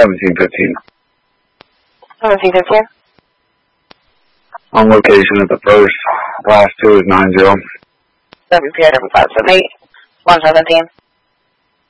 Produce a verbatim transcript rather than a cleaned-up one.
seventeen fifteen. seventeen fifteen? On location at the first. Last two is nine zero. W P I W five seven eight, one seventeen.